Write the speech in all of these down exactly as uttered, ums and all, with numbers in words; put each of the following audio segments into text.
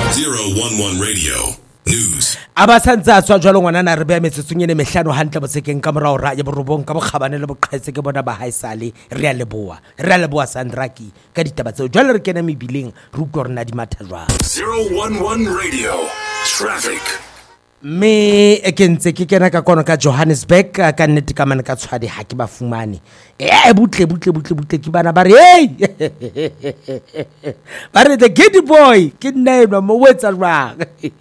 zero one one Radio News. Abasantsa tswa jwalo ngwana na re be metsotsong ene mehlano hantle botsekeng ka morao ra ya borobong ka bokgabane le boqhetse ke bona ba haisale re a leboa re a leboa Sandraki ka ditaba tseo jwale re kena mebileng re utlwa rena di matha jwang. zero one one Radio Traffic. Me e kentse ke kena ka kono ka Johannesburg ka nnete ka mane ka tshwadi ha ke ba fumane eh butle butle butle butle ke bana ba re hey ba re the giddy boy ke nne no mo wetsa rang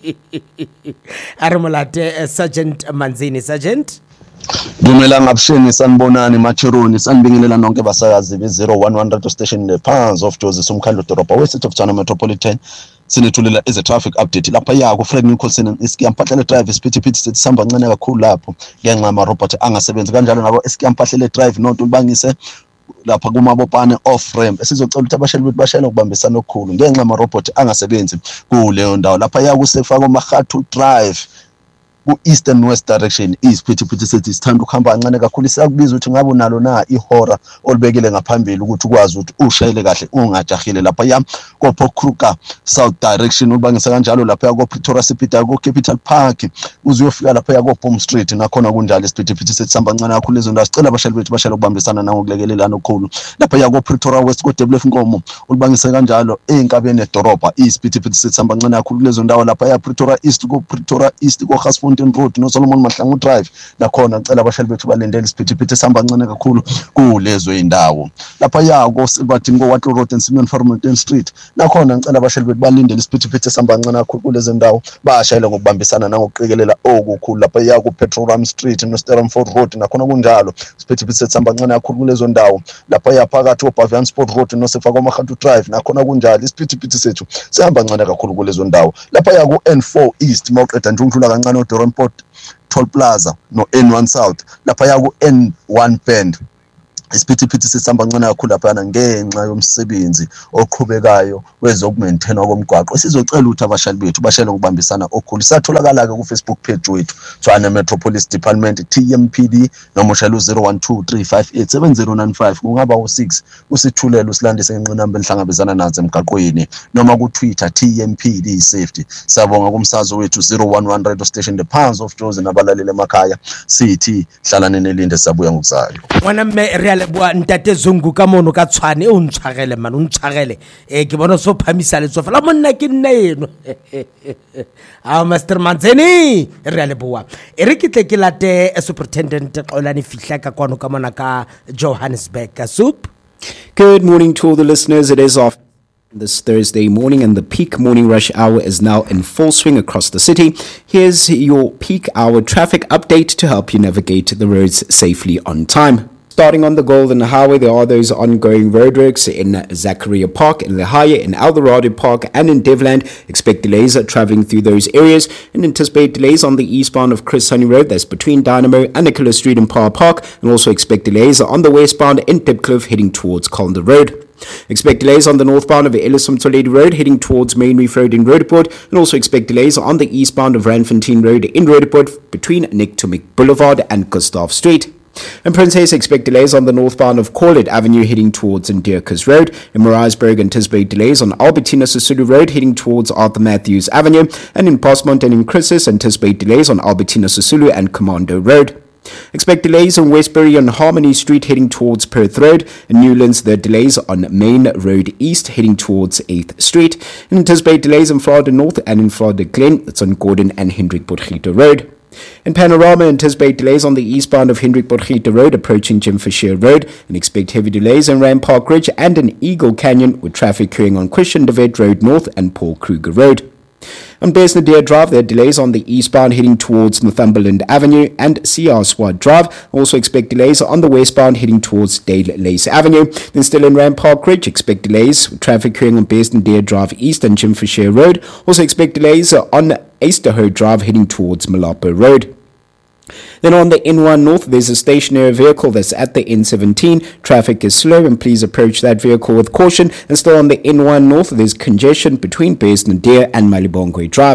are molate Sergeant Manzini. Sergeant Dumelang abusheni sanibonani macheroni sanibingelela nonke basakazi be zero one one radio station the Pans of Joseph umkhandlo doroba west of Tshwane Metropolitan. Sinethulela as a traffic update lapha ya ku Fred Nicholson iskiyampahlele drive isiphithiphithi sethi sihamba kancane kakhulu lapho ngenxa ama robot angasebenzi kanjalo nabo iskiyampahlele drive nonto ubangise lapha kumabopane off ramp esizocela ukuthi abashayeli bethu bashayele ukubambisana okukhulu ngenxa ama robot angasebenzi kuleyo ndawo lapha ya kusefaka uMahatu drive ku east and west direction isiphithiphithi sethi sithanda ukuhamba kancane kakhulu siyakubiza ukuthi ngabe unalo na ihora olibekele ngaphambili ukuthi ukwazi ukuthi ushayele kahle ungajahile lapha ya ko Kruger south direction ubangisa kanjalo lapha ya ko Pretoria Sipita ko Capital Park uze uyofika lapha ya ko Bomb Street nakhona kunjalo isiphithiphithi sethi sihamba kancane kakhulu lezo ndawo sicela abashayeli bethu bashayele ukubambisana nangokulekelelana okukhulu lapha ya ko Pretoria West ko Deblef Nkomo ulibangisa kanjalo einkabeni edoroba isiphithiphithi sethi sihamba kancane kakhulu lezo ndawo lapha ya Pretoria East ko Pretoria East ko Gasfontein Road no Solomon Mahlangu Drive nakhona ngicela abashayeli bethu balendele isiphithiphithi sihamba kancane kakhulu kulezo indawo lapha yako sibathi ko Watlo Road and Simeon Farmington Street nakhona ngicela abashayeli bethu balindele isiphithiphithi sihamba kancane kakhulu kulezo indawo bashayela ngokubambisana nangokuqikelela okukhulu lapha yako Petroram Street no Stermford Road nakhona kunjalo isiphithiphithi sihamba kancane kakhulu kulezo ndawo lapha yaphakathi ko Bavian Sport Road no Sefako Mahatu Drive nakhona kunjalo isiphithiphithi sethu sihamba kancane kakhulu kulezo ndawo lapha yako N four East mawuqeda nje ungidlula kancane eDorenport Toll Plaza no N one South lapha yaku N one Bend isiphithiphithi sesihamba kancane kakhulu lapha ngenxa yomsebenzi oqhubekayo wezokumaintaina komgwaqo sizocela ukuthi abashayeli bethu bashayele ngokubambisana okukhulu satholakala ke ku Facebook page wethu Tshwane Metropolis Department T M P D noma ushayela zero one two three five eight seven zero nine five kungaba u six usithulele usilandise inqinamba elihlangabezana nazo emgaqweni noma ku Twitter T M P D Safety. Sabonga kumsakazo wethu zero one one radio station the Pans of Joseph nabalaleli emakhaya sithi hlalane nelinde sabuya ngokuzayo wana me real bua ntate Zungu ka mono ka Tshwane o ntshagele man o ntshagele eh ke bona so phamisa le tsofa la monna ke nna eno ah Master Manzini re le bua e re kitle ke late Superintendent Xolani Fihla ka kono ka mona ka Johannesburg ka soup. Good morning to all the listeners. It is off this Thursday morning and the peak morning rush hour is now in full swing across the city. Here's your peak hour traffic update to help you navigate the roads safely on time. Starting on the Golden Highway, there are those ongoing roadworks in Zachariah Park, in Lehigh, in Eldorado Park, and in Devland. Expect delays traveling through those areas and anticipate delays on the eastbound of Chris Honey Road, that's between Dynamo and Nicola Street in Power Park, and also expect delays on the westbound in Dipcliffe heading towards Colander Road. Expect delays on the northbound of Ellis Mtoledi Road heading towards Main Reef Road in Roodepoort, and also expect delays on the eastbound of Randfontein Road in Roodepoort between Nictomic Boulevard and Gustav Street. In Princess, expect delays on the northbound of Corlett Avenue heading towards Ndierkes Road. In Maritzburg, anticipate delays on Albertina Sisulu Road heading towards Arthur Matthews Avenue. And in Postmont and in Chrysis, anticipate delays on Albertina Sisulu and Commando Road. Expect delays in Westbury on Harmony Street heading towards Perth Road. In Newlands, there are delays on Main Road East heading towards eighth Street. And anticipate delays in Florida North and in Florida Glen. That's on Gordon and Hendrik Potgieter Road. In Panorama, anticipate delays on the eastbound of Hendrik Potgieter Road approaching Jim Fisher Road, and expect heavy delays in Ram Park Ridge and in Eagle Canyon with traffic occurring on Christian De Wet Road North and Paul Kruger Road. On Besnadeer Drive, there are delays on the eastbound heading towards Northumberland Avenue and C R Swart Drive. Also expect delays on the westbound heading towards Dale Lace Avenue. Then still in Ram Park Ridge, expect delays with traffic occurring on Besnadeer Drive East and Jim Fisher Road. Also expect delays on Easterhoe Drive heading towards Malapo Road. Then on the N one North, there's a stationary vehicle that's at the N seventeen. Traffic is slow and please approach that vehicle with caution. And still on the N one North, there's congestion between Besnadeer and Malibongwe Drive.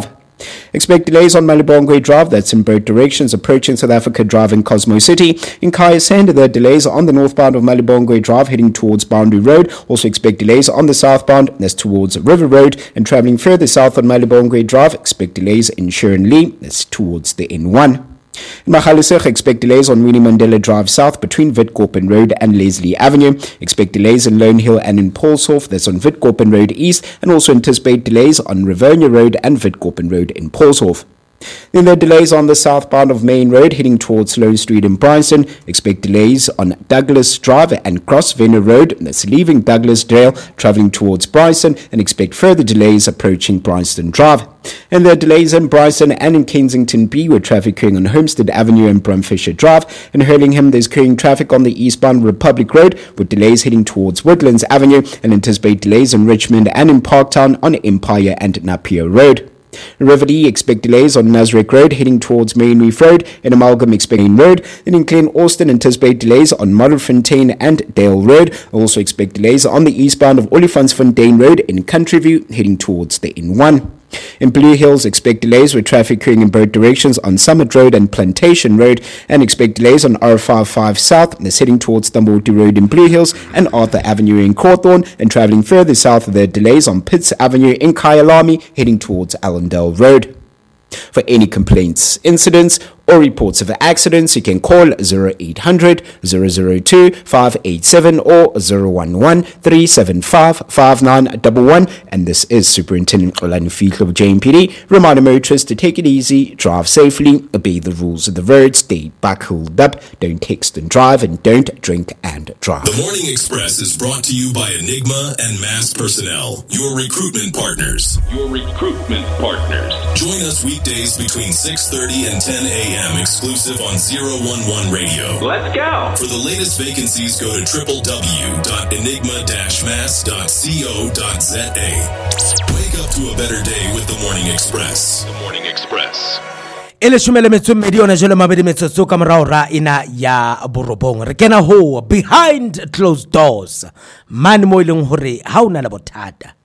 Expect delays on Malibongwe Drive, that's in both directions, approaching South Africa Drive in Cosmo City. In Kaya Sand, there are delays on the northbound of Malibongwe Drive heading towards Boundary Road. Also expect delays on the southbound, that's towards River Road. And travelling further south on Malibongwe Drive, expect delays in Sharon Lee, that's towards the N one. In Magaliesburg, expect delays on Winnie Mandela Drive South between Witkoppen Road and Leslie Avenue. Expect delays in Lone Hill and in Paulshof, that's on Witkoppen Road East, and also anticipate delays on Rivonia Road and Witkoppen Road in Paulshof. Then there are delays on the southbound of Main Road heading towards Sloane Street in Bryanston. Expect delays on Douglas Drive and Cross Venner Road, that's leaving Douglas Dale, travelling towards Bryanston, and expect further delays approaching Bryanston Drive. And there are delays in Bryanston and in Kensington B with traffic occurring on Homestead Avenue and Brumfisher Drive. In Hurlingham, there's occurring traffic on the eastbound Republic Road with delays heading towards Woodlands Avenue, and anticipate delays in Richmond and in Parktown on Empire and Napier Road. In Riverdale, expect delays on Nasrec Road heading towards Main Reef Road. In Amalgam, expect Main Road. Then in Glen Austin, anticipate delays on Modderfontein and Dale Road. Also expect delays on the eastbound of Olifantsfontein Road in Countryview heading towards the N one. In Blue Hills, expect delays with traffic occurring in both directions on Summit Road and Plantation Road, and expect delays on R fifty-five South, that's heading towards Thamboti Road in Blue Hills and Arthur Avenue in Cawthorne, and travelling further south, there are delays on Pitts Avenue in Kyalami, heading towards Allendale Road. For any complaints, incidents, or reports of accidents, you can call zero eight hundred, zero zero two, five eight seven or zero one one, three seven five, five nine one one. And this is Superintendent Xolani Fihlo of J M P D. Reminder motorists to take it easy, drive safely, obey the rules of the road, stay buckled up, don't text and drive, and don't drink and drive. The Morning Express is brought to you by Enigma and Mass Personnel, your recruitment partners. Your recruitment partners. Join us weekdays between six thirty and ten a.m. exclusive on zero one one Radio. Let's go. For the latest vacancies, go to w w w dot enigma dash mass dot co dot z a. Wake up to a better day with the Morning Express. The Morning Express. Ele shumele metso mmedi ona jelo mabedi metsotso ka morao ra ina ya borobong re kena ho behind closed doors man mo ileng hore ha una le bothata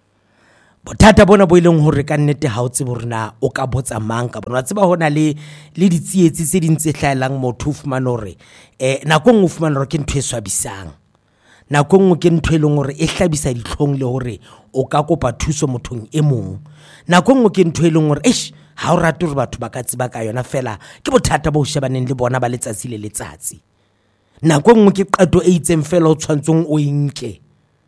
bothata bona bo ileng hore ka nnete ha o tsebe rena o ka botsa mang ka bona tseba hona le le ditsietsi tse dintse hlaelang motho fumana hore eh nako ngwe fumana hore ke ntwe swabisang nako ngwe ke ntwe leng hore e hlabisa ditlhong le hore o ka kopa thuso mothong e mong nako ngwe ke ntwe leng hore eish ha o rata hore batho ba ka tseba ka yona fela ke bothata bo shebaneng le bona ba letsatsi le letsatsi nako ngwe ke qato e itseng fela o tshwantsong o inke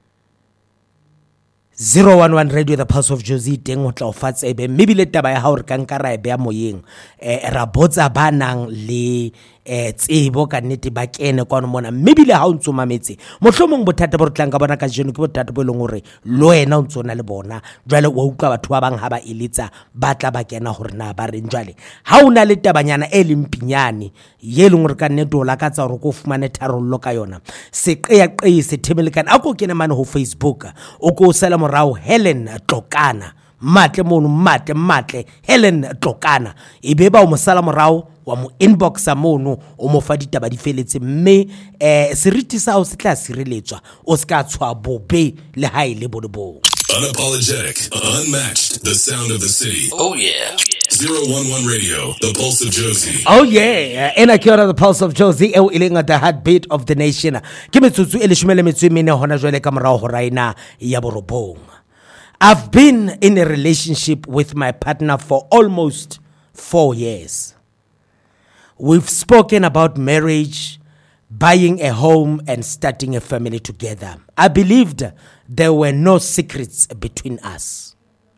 zero one one Radio, the Pulse of Josie, teng o tla o fatse ebe mme bile taba ya ha hore ka nkara e bea moyeng eh ra botsa banang le eh tsebo ka nnete ba kene kwano mona mme bile ha o ntso mametse mohlomong bothata bo re tlang ka bona ka jeno ke bothata bo leng hore lo wena o ntsona le bona jwale wa utlwa batho ba bang ha ba eletsa ba tla ba kena hore na ba reng jwale ha una le tabanyana e lempinyane ye leng hore ka nnete o la ka tsa hore ko fumane tharollo ka yona se qeya qeye se themelekana ako kena mane ho Facebook o ko sela morao Helen Tlokana matle mono matle matle Helen Tlokana ebe ba o mosala morao wa mo inboxa mono o mo fa ditaba di feletse mme eh seriti sa o se tla sireletswa o se ka tshwa bobe le ha ile bodebo. Unapologetic, unmatched, the sound of the city. Oh yeah. zero one one Radio, the Pulse of Josie. Oh yeah, ena ke yona the Pulse of Josie e o ilenga the heartbeat of the nation. Ke metsotso e le shumele metso mene hona jwale ka morao ho raina ya borobong. I've been in a relationship with my partner for almost four years. We've spoken about marriage, buying a home, and starting a family together. I believed there were no secrets between us.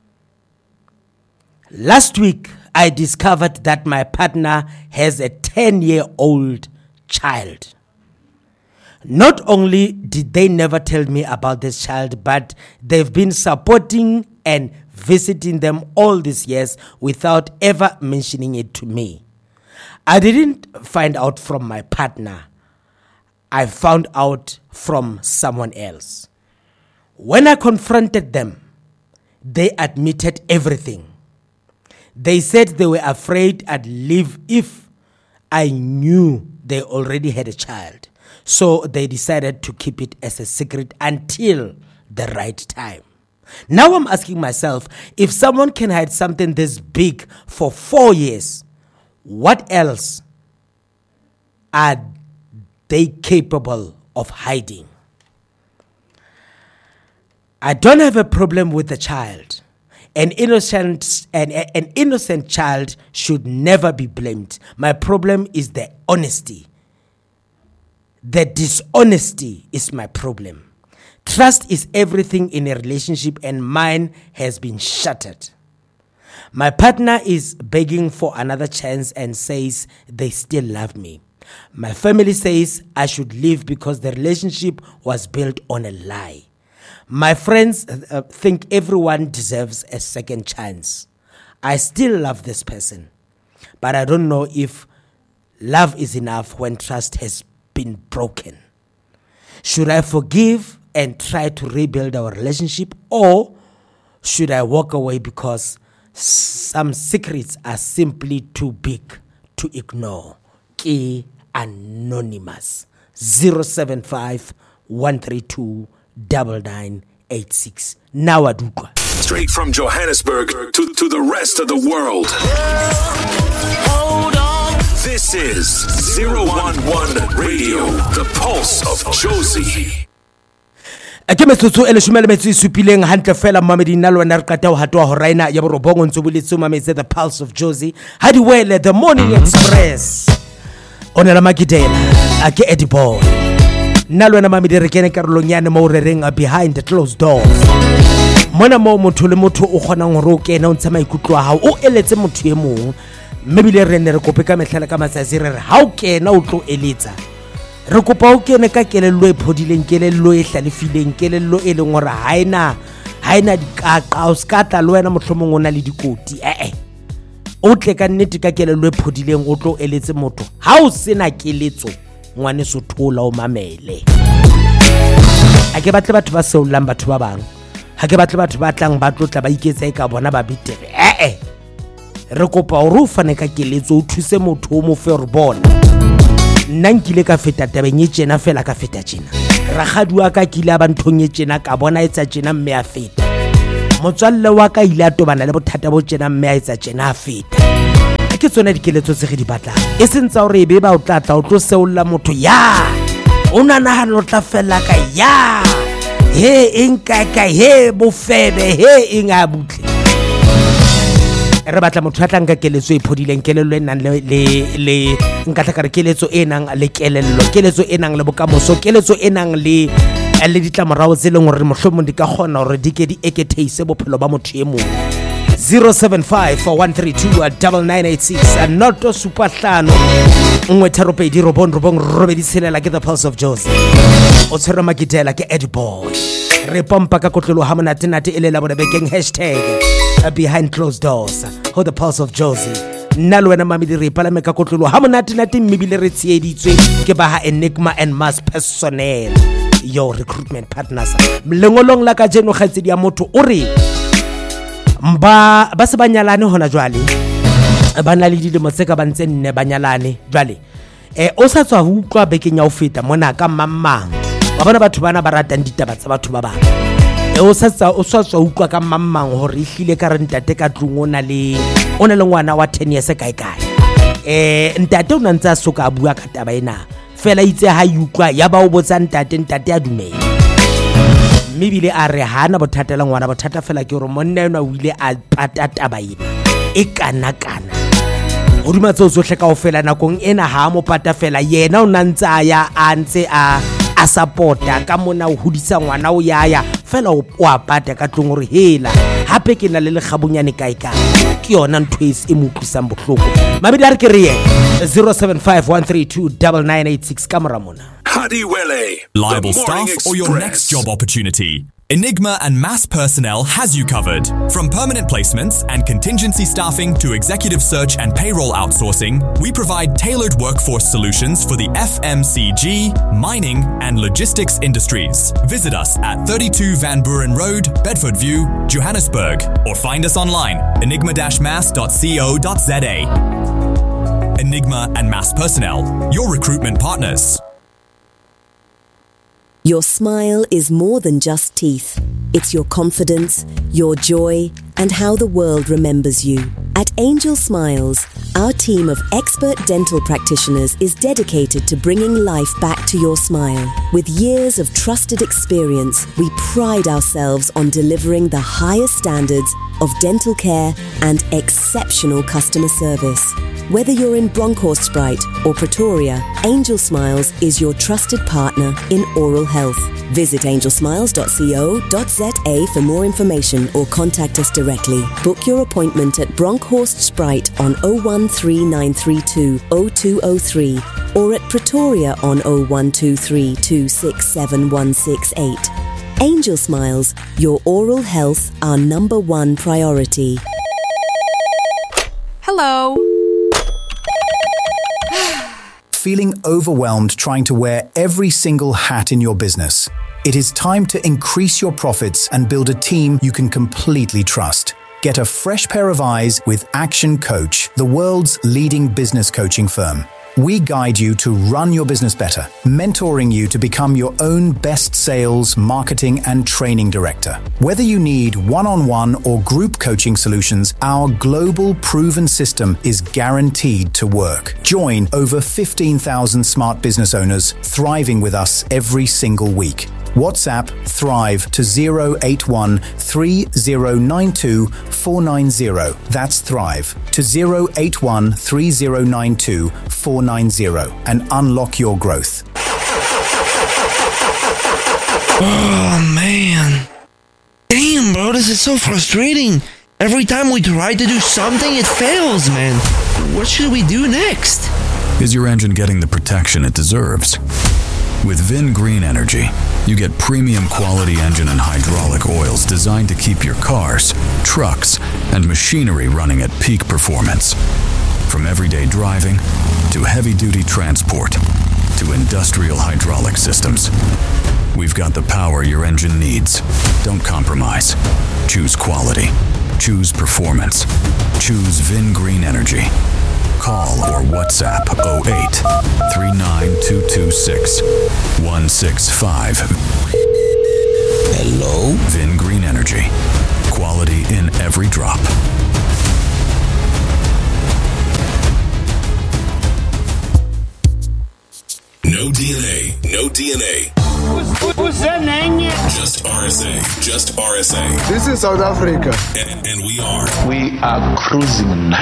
Last week, I discovered that my partner has a ten-year-old child. Not only did they never tell me about this child, but they've been supporting and visiting them all these years without ever mentioning it to me. I didn't find out from my partner. I found out from someone else. When I confronted them, they admitted everything. They said they were afraid I'd leave if I knew they already had a child. So they decided to keep it as a secret until the right time. Now I'm asking myself, if someone can hide something this big for four years, what else are they capable of hiding? I don't have a problem with the child. An innocent, an, an innocent child should never be blamed. My problem is the honesty. The dishonesty is my problem. Trust is everything in a relationship, and mine has been shattered. My partner is begging for another chance and says they still love me. My family says I should leave because the relationship was built on a lie. My friends uh, think everyone deserves a second chance. I still love this person, but I don't know if love is enough when trust has been broken. Should I forgive and try to rebuild our relationship, or should I walk away because some secrets are simply too big to ignore? Ke Anonymous. zero seven five one three two nine nine eight six. Now adukwa. Straight from Johannesburg to, to the rest of the world. Hold on. This is zero one one Radio, the pulse of Jozi. Ke metsotso e leshome le metso e supileng hantle fela Mamedi nna le wena re qata ho hatwa ho raina ya borobongo ntse boletse mametse the pulse of Jozi. Hadi wele the morning express. Onela Magidela ake Edibo. Nna le wena Mamedi re kene karolong yane mo re reng behind the closed doors. Mona mo motho le motho o khona ngoro o kena o ntse maikutlo a hao o eletse motho e mong mme bile re ne re kope ka metlhala ka matsatsi re re ha o kena o tlo eletsa re kopa o kene ka kelello e phodileng kelello e hlalefileng kelello e leng hore haina haina dikaqa o skata le wena mohlomong ona le dikoti eh eh o tle ka nnete ka kelello e phodileng o tlo eletse motho ha o sena keletso ngwane so thola o mamele a ke batle batho ba seolang batho ba bang ha ke batle batho ba tlang ba tlotla ba iketsa e ka bona ba bitere eh eh re kopa o ru fane ka keletso o thuse motho o mo fe re bona nna nkile ka feta tabeng e tjena fela ka feta tjena rakgadua ka kile ba nthong e tjena ka bona etsa tjena mme a feta motswalle wa ka ile a tobana le bothata bo tjena mme a etsa tjena a feta ke tsona dikeletso tse re di batlang e sentsa hore ebe ba o tlatla o tlo seolla motho ya o nanahana o tla fella ka ya he inka ka he bofebe he inga butle re batla motho a tlang ka keletso e phodileng kelello e nang le le nka tla ka re keletso e nang le kelello keletso e nang le bokamoso keletso e nang le le ditlamorao tse leng hore mohlomong di ka kgona hore di ke di eketheise bophelo ba motho e mong. Zero seven five four one three two nine nine eight six noto super hlano nngwe tharo pedi robong robong robedi tshelela ke the pulse of Jozi o tshwere Magidela ke Ediboy re pompa ka kotlolo ha monate nate e le la bona bekeng hashtag behind closed doors ho the pulse of Jozi nna le wena Mamedi re palame ka kotlolo ha monate nate mmebile re tsieditswe ke ba ha Enigma and Mass Personnel your recruitment partners mlengolong la ka jeno khatsedi ya motho o re mba ba se banyalane hona jwale ba na le dilemo tse ka bantse nne banyalane jwale eh o sa tswa ho utlwa bekeng ya ho feta mona ka mammang ba bona batho bana ba ratang ditaba tsa batho ba bang e o sa tswa o sa tswa utlwa ka mammang hore ihlile ka re ntate ka tlung ona le ona le ngwana wa ten years kae kae eh ntate o nantsa soka a bua ka taba ena fela itse ha utlwa ya ba o botsa ntate ntate a dumela mebile a re hana bothata la ngwana bothata fela ke hore monna ena o ile a pata taba ena e kana kana hodima tso tsohle ka ofela nakong ena ha mo pata fela yena o nantsa ya a ntse a a supporta ka mona o hodisa ngwana o yaya fela o a pata ka tlong hore hela hape ke na le le kgabunyane kae kae ke yona ntho e mo tlisang bohloko Mamedi a re ke re ye zero seven five one three two nine nine eight six kamera mona Hadi Wele, liable staff or your next job opportunity. Enigma and Mass Personnel has you covered. From permanent placements and contingency staffing to executive search and payroll outsourcing, we provide tailored workforce solutions for the F M C G, mining and logistics industries. Visit us at thirty-two Van Buren Road, Bedford View, Johannesburg, or find us online enigma dash mass dot co dot za. Enigma and Mass Personnel, your recruitment partners. Your smile is more than just teeth. It's your confidence, your joy, and how the world remembers you. At Angel Smiles, our team of expert dental practitioners is dedicated to bringing life back to your smile. With years of trusted experience, we pride ourselves on delivering the highest standards of dental care and exceptional customer service. Whether you're in Bronkhorstspruit or Pretoria, Angel Smiles is your trusted partner in oral health. Visit angel smiles dot co dot za for more information or contact us directly. Book your appointment at Bronkhorstspruit on oh one three nine three two oh two oh three or at Pretoria on oh one two three two six seven one six eight. Angel Smiles, your oral health, our number one priority. Hello. Feeling overwhelmed trying to wear every single hat in your business? It is time to increase your profits and build a team you can completely trust. Get a fresh pair of eyes with Action Coach, the world's leading business coaching firm. We guide you to run your business better, mentoring you to become your own best sales, marketing, and training director. Whether you need one-on-one or group coaching solutions, our global proven system is guaranteed to work. Join over fifteen thousand smart business owners thriving with us every single week. WhatsApp Thrive to zero eight one three zero nine two four nine zero. That's Thrive to zero eight one three zero nine two four nine zero and unlock your growth. Oh man. Damn, bro, this is so frustrating. Every time we try to do something, it fails, man. What should we do next? Is your engine getting the protection it deserves? With Vin Green Energy, you get premium quality engine and hydraulic oils designed to keep your cars, trucks, and machinery running at peak performance. From everyday driving to heavy-duty transport to industrial hydraulic systems, we've got the power your engine needs. Don't compromise. Choose quality. Choose performance. Choose Vin Green Energy. Call or WhatsApp oh eight three nine two two six one six five. Hello? Vin Green Energy. Quality in every drop. No D N A. No D N A. What's, what's that name? Just R S A. Just R S A. This is South Africa. And, and we are. We are cruising.